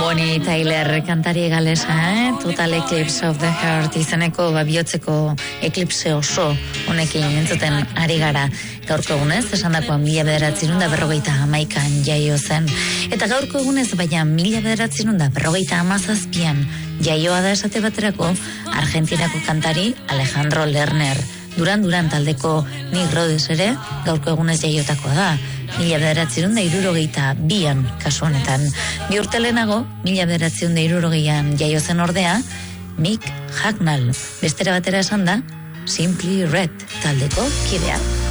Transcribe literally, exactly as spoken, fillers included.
Bonnie Tyler kantari galesa, eh? Total Eclipse of the Heart izeneko babiotzeko eklipse oso honekin entzuten ari gara. Gaurko egunez, esandakoa mila bederatzerun da berrogeita hamaikan jaio zen. Eta gaurko egunez, baina mila bederatzerun da berrogeita hamazazpian jaioa da esate baterako Argentinako kantari Alejandro Lerner. Duran Duran taldeko Nick Rhodes ere gaurko egunez jaiotakoa da. Mila bederatzerun da irurogeita bian kasu honetan. Bi urte lehenago, mila bederatzerun da irurogeian jaio zen ordea, Mick Hucknall. Bestera batera esan da, Simply Red taldeko kidea.